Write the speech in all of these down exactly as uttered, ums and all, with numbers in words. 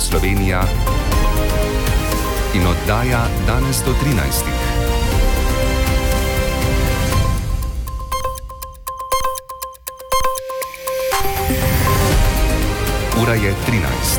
Slovenija in oddaja danes do trinajstih. Ura je trinajst.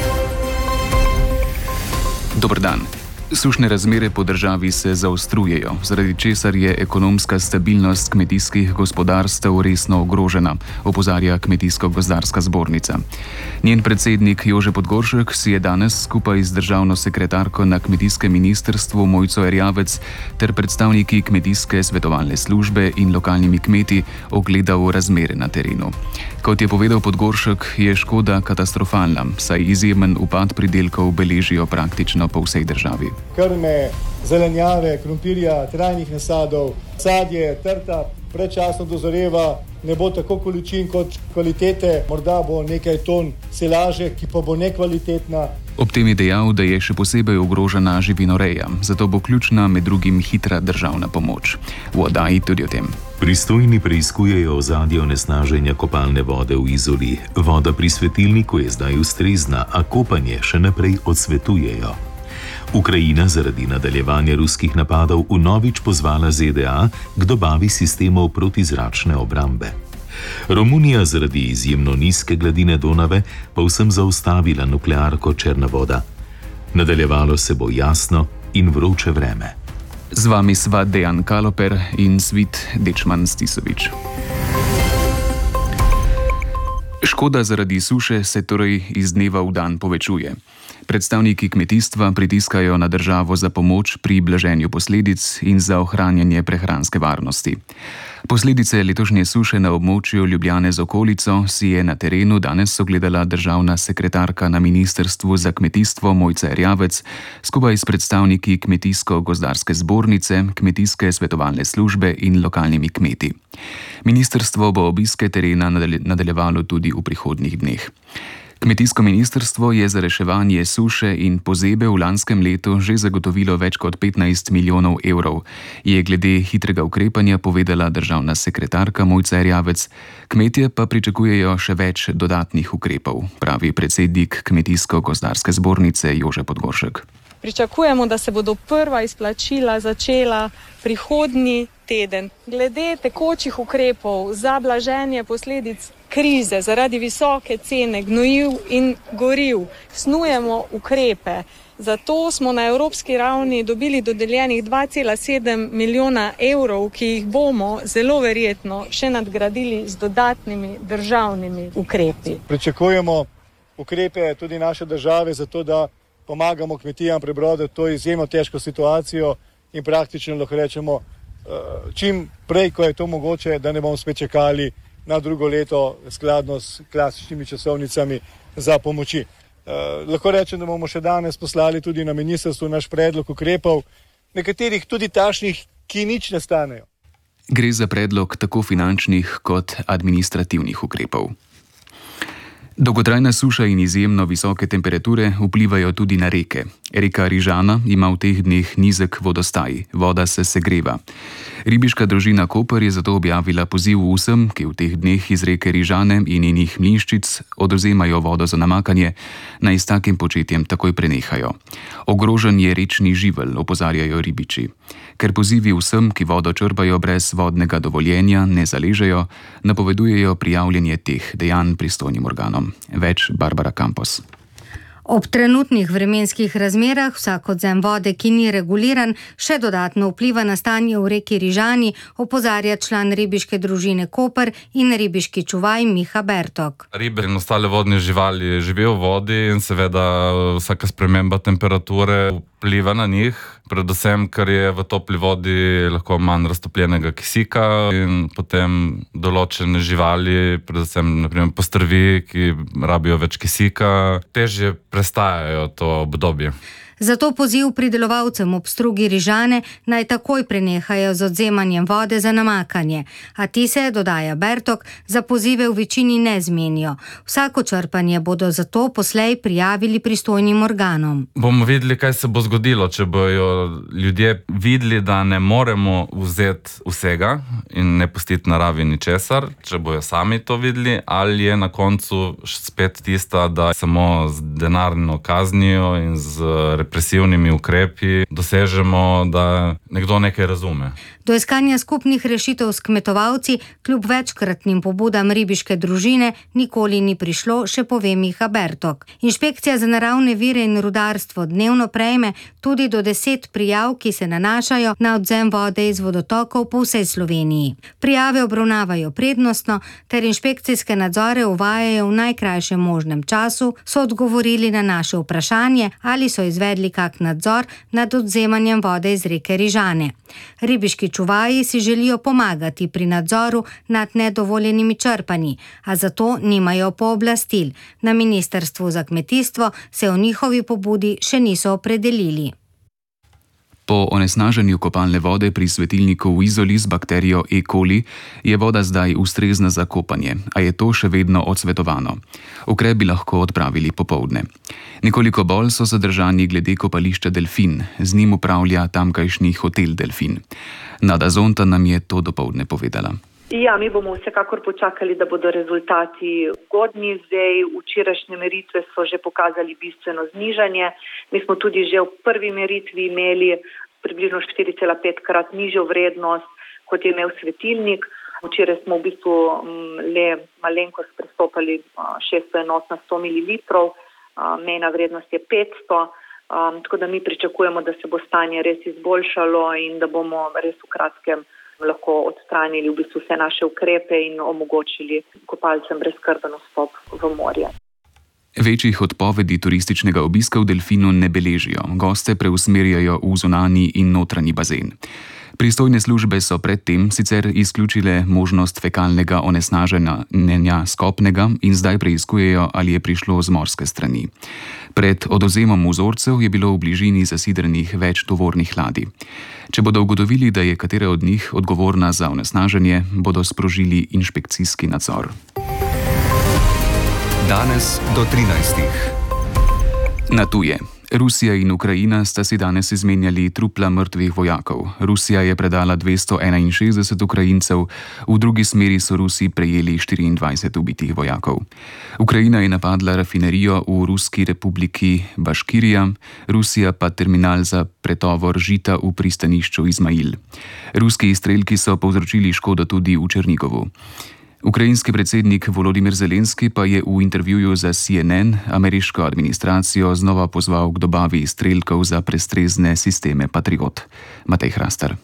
Dober dan. Sušne razmere po državi se zaostrujejo, zaradi česar je ekonomska stabilnost kmetijskih gospodarstev resno ogrožena, opozarja Kmetijsko-gozdarska zbornica. Njen predsednik Jože Podgoršek si je danes skupaj z državno sekretarko na kmetijskem ministrstvu Mojco Erjavec ter predstavniki kmetijske svetovalne službe in lokalnimi kmeti ogledal razmere na terenu. Kot je povedal Podgoršek, je škoda katastrofalna, saj izjemen upad pridelkov beležijo praktično po vsej državi. Krme, zelenjave, krompirja, trajnih nasadov, sadje, trta predčasno dozoreva, ne bo tako količin kot kvalitete, morda bo nekaj ton silaže, ki pa bo nekvalitetna. Ob tem je dejal, da je še posebej ogrožena živinoreja, zato bo ključna med drugim hitra državna pomoč. V oddaji tudi o tem. Pristojni preiskujejo ozadje onesnaženja kopalne vode v Izoli. Voda pri svetilniku je zdaj ustrezna, a kopanje še naprej odsvetujejo. Ukrajina zaradi nadaljevanja ruskih napadov vnovič pozvala Z D A k dobavi sistemov protizračne obrambe. Romunija zaradi izjemno nizke gladine Donave povsem zaustavila nuklearko Črna voda. Nadaljevalo se bo jasno in vroče vreme. Z vami sva Dejan Kaloper in Svit Dečman Stisovič. Škoda zaradi suše se torej iz dneva v dan povečuje. Predstavniki kmetijstva pritiskajo na državo za pomoč pri blaženju posledic in za ohranjanje prehranske varnosti. Posledice letošnje suše na območju Ljubljane z okolico si je na terenu danes ogledala državna sekretarka na ministrstvu za kmetijstvo Mojca Erjavec skupaj s predstavniki Kmetijsko-gozdarske zbornice, kmetijske svetovalne službe in lokalnimi kmeti. Ministrstvo bo obiske terena nadaljevalo tudi v prihodnjih dneh. Kmetijsko ministrstvo je za reševanje suše in pozebe v lanskem letu že zagotovilo več kot petnajst milijonov evrov, je glede hitrega ukrepanja povedala državna sekretarka Mojca Erjavec. Kmetje pa pričakujejo še več dodatnih ukrepov, pravi predsednik Kmetijsko-gozdarske zbornice Jože Podgoršek. Pričakujemo, da se bodo prva izplačila začela prihodnji teden. Glede tekočih ukrepov za blaženje posledic krize zaradi visoke cene gnojiv in goriv snujemo ukrepe. Zato smo na evropski ravni dobili dodeljenih dva cela sedem milijona evrov, ki jih bomo zelo verjetno še nadgradili z dodatnimi državnimi ukrepi. Pričakujemo ukrepe tudi naše države za to, da pomagamo kmetijam prebroditi to izjemno težko situacijo in praktično lahko rečemo čim prej, ko je to mogoče, da ne bomo spet čakali na drugo leto skladno s klasičnimi časovnicami za pomoči. Eh, lahko rečem, da bomo še danes poslali tudi na ministrstvo naš predlog ukrepov, nekaterih tudi takšnih, ki nič ne stanejo. Gre za predlog tako finančnih kot administrativnih ukrepov. Dolgotrajna suša in izjemno visoke temperature vplivajo tudi na reke. Reka Rižana ima v teh dneh nizek vodostaj, voda se segreva. Ribiška družina Koper je zato objavila poziv vsem, ki v teh dneh iz reke Rižane in njenih mlinščic odvzemajo vodo za namakanje, naj s takim početjem takoj prenehajo. Ogrožen je rečni živelj, opozarjajo ribiči. Ker pozivi vsem, ki vodo črpajo brez vodnega dovoljenja, ne zaležejo, napovedujejo prijavljanje teh dejanj pristojnim organom. Več Barbara Campos. Ob trenutnih vremenskih razmerah vsak odvzem vode, ki ni reguliran, še dodatno vpliva na stanje v reki Rižani, opozarja član ribiške družine Koper in ribiški čuvaj Miha Bertok. Ribe in ostale vodne živali živijo v vodi in seveda vsaka sprememba temperature vpliva na njih, predvsem ker je v topli vodi lahko manj raztopljenega kisika in potem določene živali, predvsem naprimer postrvi, ki rabijo več kisika, težje prestajajo to obdobje. Zato poziv pridelovalcem ob strugi Rižane naj takoj prenehajo z odvzemanjem vode za namakanje. A ti se, dodaja Bertok, za pozive v večini ne zmenijo. Vsako črpanje bodo zato poslej prijavili pristojnim organom. Bomo videli, kaj se bo zgodilo, če bojo ljudje videli, da ne moremo vzeti vsega in ne pustiti naravi ničesar, če bojo sami to videli, ali je na koncu spet tista, da samo z denarno kaznijo in z represivnimi ukrepi dosežemo, da nekdo nekaj razume. Do iskanja skupnih rešitev s kmetovalci, kljub večkratnim pobudam ribiške družine, nikoli ni prišlo, še pove Miha Bertok. Inšpekcija za naravne vire in rudarstvo dnevno prejme tudi do deset prijav, ki se nanašajo na odvzem vode iz vodotokov po vsej Sloveniji. Prijave obravnavajo prednostno ter inšpekcijske nadzore uvajajo v najkrajšem možnem času, so odgovorili na naše vprašanje, ali so izvedli kak nadzor nad odvzemanjem vode iz reke Rižane. Ribiški čuvaji si želijo pomagati pri nadzoru nad nedovoljenimi črpanji, a zato nimajo pooblastil. Na Ministrstvu za kmetijstvo se o njihovi pobudi še niso opredelili. Po onesnaženju kopalne vode pri svetilniku v Izoli z bakterijo E. coli je voda zdaj ustrezna za kopanje, a je to še vedno odsvetovano. Ukrep bi lahko odpravili popoldne. Nekoliko bolj so zadržani glede kopališča Delfin, z njim upravlja tamkajšnji hotel Delfin. Nada Zonta nam je to dopoldne povedala. Ja, mi bomo vsekakor počakali, da bodo rezultati ugodni. Zdaj, včerajšnje meritve so že pokazali bistveno znižanje. Mi smo tudi že v prvi meritvi imeli približno štiri cela pet krat nižjo vrednost, kot je imel svetilnik. Včeraj smo v bistvu le malenkost prestopali šeststo enot na sto mililitrov, mejna vrednost je petsto, tako da mi pričakujemo, da se bo stanje res izboljšalo in da bomo res v kratkem lahko odstranili v bistvu vse naše ukrepe in omogočili kopalcem brezskrben vstop v morje. Večjih odpovedi turističnega obiska v Delfinu ne beležijo, goste preusmerjajo v zunanji in notranji bazen. Pristojne službe so predtem sicer izključile možnost fekalnega onesnaženja skopnega in zdaj preiskujejo, ali je prišlo z morske strani. Pred odvzemom vzorcev je bilo v bližini zasidrenih več tovornih ladij. Če bodo ugotovili, da je katera od njih odgovorna za onesnaženje, bodo sprožili inšpekcijski nadzor. Danes do trinajstih. Na tuje. Rusija in Ukrajina sta si danes izmenjali trupla mrtvih vojakov. Rusija je predala dvesto enainšestdeset Ukrajincev, v drugi smeri so Rusi prejeli štiriindvajset ubitih vojakov. Ukrajina je napadla rafinerijo v Ruski republiki Baškirija, Rusija pa terminal za pretovor žita v pristanišču Izmail. Ruski izstrelki so povzročili škodo tudi v Černigovu. Ukrajinski predsednik Volodimir Zelenski pa je v intervjuju za C N N ameriško administracijo znova pozval k dobavi izstrelkov za prestrezne sisteme Patriot. Matej Hrastar.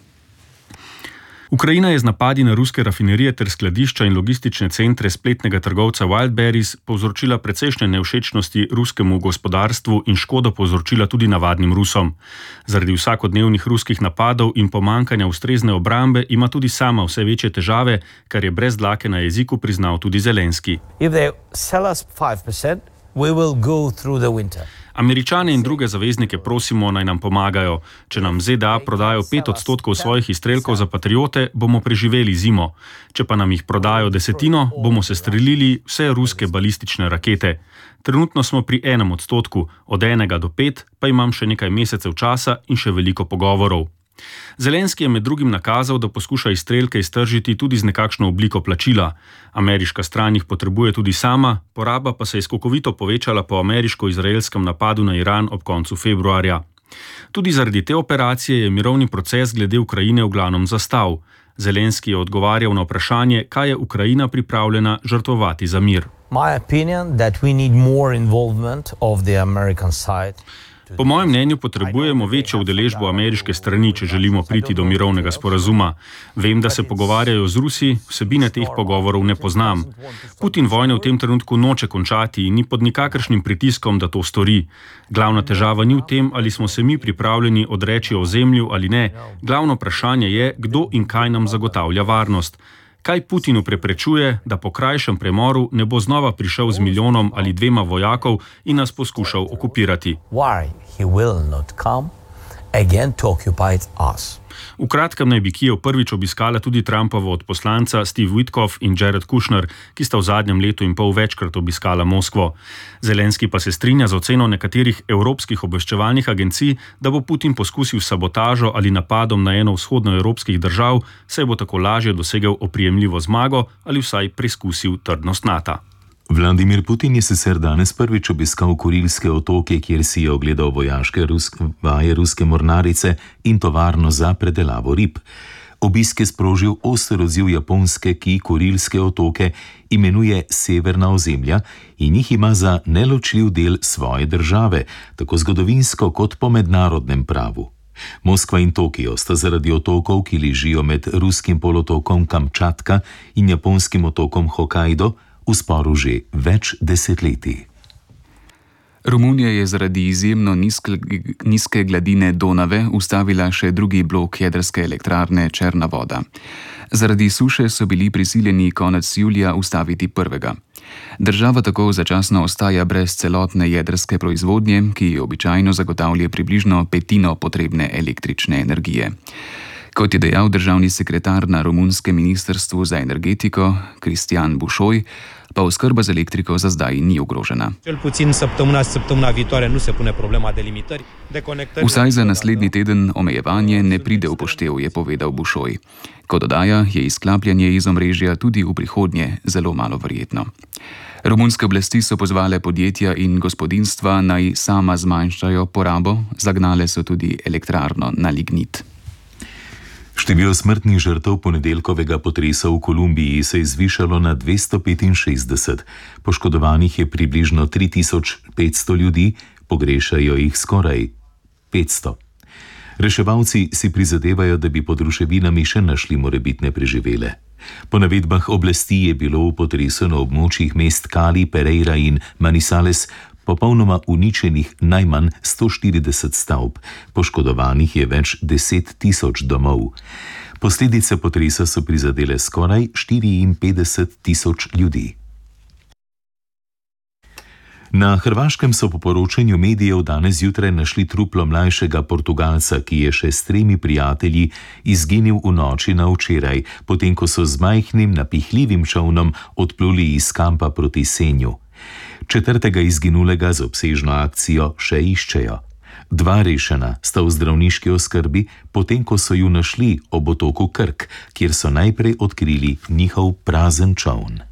Ukrajina je z napadi na ruske rafinerije ter skladišča in logistične centre spletnega trgovca Wildberries povzročila precejšnje nevšečnosti ruskemu gospodarstvu in škodo povzročila tudi navadnim Rusom. Zaradi vsakodnevnih ruskih napadov in pomankanja ustrezne obrambe ima tudi sama vse večje težave, kar je brez dlake na jeziku priznal tudi Zelenski. If they sell us five percent, we will go through the winter. Američane in druge zaveznike prosimo, naj nam pomagajo. Če nam Z D A prodajo pet odstotkov svojih izstrelkov za patriote, bomo preživeli zimo. Če pa nam jih prodajo desetino, bomo se strelili vse ruske balistične rakete. Trenutno smo pri enem odstotku, od enega do pet pa imam še nekaj mesecev časa in še veliko pogovorov. Zelenski je med drugim nakazal, da poskuša izstrelke iztržiti tudi z nekakšno obliko plačila. Ameriška stran jih potrebuje tudi sama, poraba pa se je skokovito povečala po ameriško-izraelskem napadu na Iran ob koncu februarja. Tudi zaradi te operacije je mirovni proces glede Ukrajine v glavnem zastal. Zelenski je odgovarjal na vprašanje, kaj je Ukrajina pripravljena žrtvovati za mir. My opinion that we need more involvement of the American side. Po mojem mnenju potrebujemo večjo udeležbo ameriške strani, če želimo priti do mirovnega sporazuma. Vem, da se pogovarjajo z Rusi, vsebine teh pogovorov ne poznam. Putin vojne v tem trenutku noče končati in ni pod nikakršnim pritiskom, da to stori. Glavna težava ni v tem, ali smo se mi pripravljeni odreči ozemlju ali ne. Glavno vprašanje je, kdo in kaj nam zagotavlja varnost. Kaj Putinu preprečuje, da po krajšem premoru ne bo znova prišel z milijonom ali dvema vojakov in nas poskušal okupirati? V kratkem naj bi Kijev prvič obiskala tudi Trumpova odposlanca Steve Witkoff in Jared Kushner, ki sta v zadnjem letu in pol večkrat obiskala Moskvo. Zelenski pa se strinja z oceno nekaterih evropskih obveščevalnih agencij, da bo Putin poskusil sabotažo ali napadom na eno vzhodnoevropskih držav, saj bo tako lažje dosegel oprijemljivo zmago ali vsaj preizkusil trdnost Nata. Vladimir Putin je sicer danes prvič obiskal Kurilske otoke, kjer si je ogledal vojaške ruske, vaje ruske mornarice in tovarno za predelavo rib. Obisk je sprožil oster odziv Japonske, ki Kurilske otoke imenuje severna ozemlja in jih ima za neločljiv del svoje države, tako zgodovinsko kot po mednarodnem pravu. Moskva in Tokio sta zaradi otokov, ki ležijo med ruskim polotokom Kamčatka in japonskim otokom Hokaido, v sporu že več desetletij. Romunija je zaradi izjemno nizke, nizke gladine Donave ustavila še drugi blok jedrske elektrarne Črna voda. Zaradi suše so bili prisiljeni konec julija ustaviti prvega. Država tako začasno ostaja brez celotne jedrske proizvodnje, ki običajno zagotavlja približno petino potrebne električne energije. Kot je dejal državni sekretar na romunskem ministrstvu za energetiko Cristian Bușoi, pa oskrba z elektriko za zdaj ni ogrožena. Vsaj za naslednji teden omejevanje ne pride v poštev, je povedal Bușoi. Kot dodaja, je izklapljanje iz omrežja tudi v prihodnje zelo malo verjetno. Romunske oblasti so pozvale podjetja in gospodinjstva naj sama zmanjšajo porabo, zagnale so tudi elektrarno na lignit. Število smrtnih žrtev ponedeljkovega potresa v Kolumbiji se je zvišalo na dvesto petinšestdeset. Poškodovanih je približno tri tisoč petsto ljudi, pogrešajo jih skoraj petsto. Reševalci si prizadevajo, da bi pod ruševinami še našli morebitne preživele. Po navedbah oblasti je bilo v potresu na območjih mest Cali, Pereira in Manizales popolnoma uničenih najmanj sto štirideset stavb, poškodovanih je več deset tisoč domov. Posledice potresa so prizadele skoraj štiriinpetdeset tisoč ljudi. Na Hrvaškem so po poročanju medijev danes zjutraj našli truplo mlajšega Portugalca, ki je še s tremi prijatelji izginil v noči na včeraj, potem ko so z majhnim napihljivim čolnom odpluli iz kampa proti Senju. Četrtega izginulega z obsežno akcijo še iščejo. Dva rešena sta v zdravniški oskrbi, potem ko so ju našli ob otoku Krk, kjer so najprej odkrili njihov prazen čoln.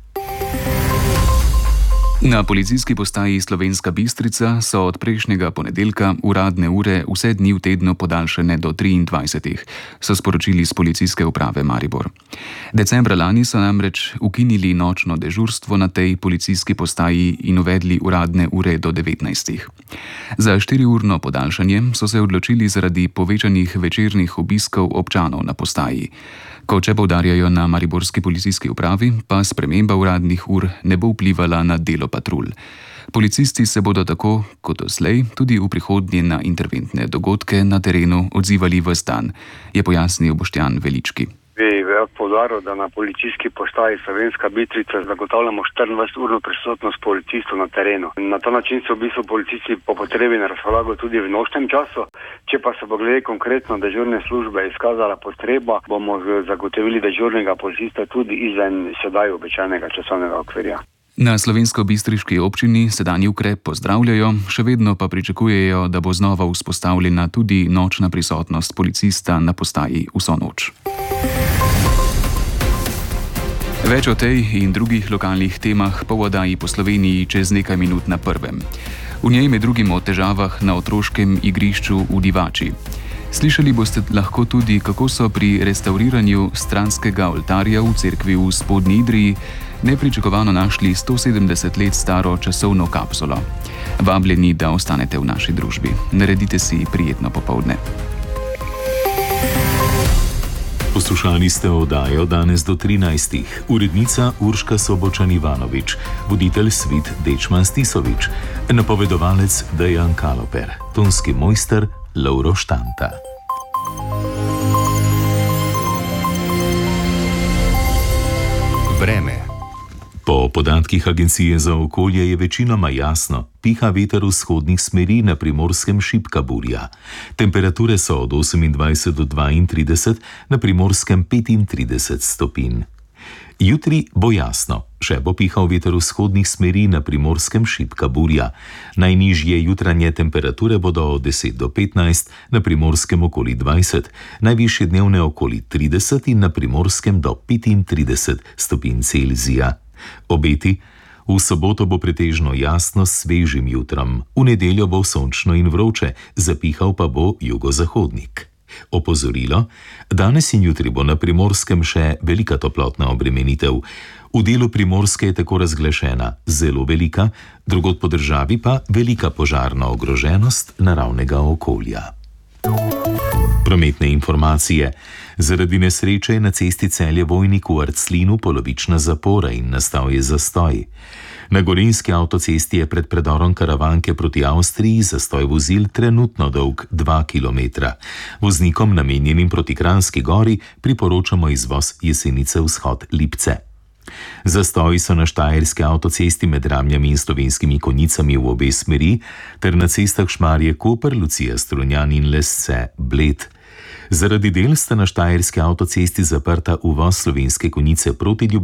Na policijski postaji Slovenska Bistrica so od prejšnjega ponedeljka uradne ure vse dni v tednu podaljšane do triindvajsetih, so sporočili z policijske uprave Maribor. Decembra lani so namreč ukinili nočno dežurstvo na tej policijski postaji in uvedli uradne ure do devetnajstih. Za štiriurno podaljšanje so se odločili zaradi povečanih večernih obiskov občanov na postaji. Kot še poudarjajo na mariborski policijski upravi, pa sprememba uradnih ur ne bo vplivala na delo patrulj. Policisti se bodo tako, kot doslej, tudi v prihodnje na interventne dogodke na terenu odzivali ves dan, je pojasnil Boštjan Velički. Bi rad poudaril, da na policijski postaji Slovenska Bistrica zagotavljamo štiriindvajseturno prisotnost policistov na terenu. Na ta način so v bistvu policisti po potrebi na razpolago tudi v nočnem času. Če pa se bo glede konkretno dežurne službe izkazala potreba, bomo zagotovili dežurnega policista tudi izven sedaj običajnega časovnega okvirja. Na slovensko-bistriški občini sedanji ukrep pozdravljajo, še vedno pa pričakujejo, da bo znova vzpostavljena tudi nočna prisotnost policista na postaji vso noč. Več o tej in drugih lokalnih temah pa v oddaji po Sloveniji čez nekaj minut na prvem. V njej med drugim o težavah na otroškem igrišču v Divači. Slišali boste lahko tudi, kako so pri restavriranju stranskega oltarja v cerkvi v Spodnji Idriji nepričakovano našli sto sedemdeset let staro časovno kapsulo. Vabljeni, da ostanete v naši družbi. Naredite si prijetno popoldne. Poslušali ste oddajo danes do trinajstih. Urednica Urška Sobočan-Ivanovič, voditelj Svit Dečman Stisovič, napovedovalec Dejan Kaloper, tonski mojster Lovro Štanta. Vreme. Po podatkih Agencije za okolje je večinoma jasno, piha veter vzhodnih smeri, na Primorskem šibka burja. Temperature so od osemindvajset do dvaintrideset, na Primorskem petintrideset stopinj. Jutri bo jasno, še bo pihal veter vzhodnih smeri, na Primorskem šibka burja. Najnižje jutranje temperature bodo od deset do petnajst, na Primorskem okoli dvajset, najvišje dnevne okoli trideset in na Primorskem do petintrideset stopinj Celzija. Obeti: V soboto bo pretežno jasno s svežim jutrom, v nedeljo bo sončno in vroče, zapihal pa bo jugozahodnik. Opozorilo: danes in jutri bo na Primorskem še velika toplotna obremenitev. V delu Primorske je tako razglašena zelo velika, drugod po državi pa velika požarna ogroženost naravnega okolja. Prometne informacije. Zaradi nesreče je na cesti Celje-Vojnik v Arclinu polovična zapora in nastal je zastoj. Na Gorenjski avtocesti je pred predorom Karavanke proti Avstriji zastoj vozil trenutno dolg dva kilometra. Voznikom, namenjenim proti Kranjski gori, priporočamo izvoz Jesenice vzhod-Lipce. Zastoji so na Štajerski avtocesti med Ramljami in Slovenskimi Konjicami v obe smeri ter na cestah Šmarje-Koper, Lucija-Strunjan in Lesce-Bled. Zaradi del sta na Štajerski avtocesti zaprta uvoz Slovenske Konjice proti Ljubljani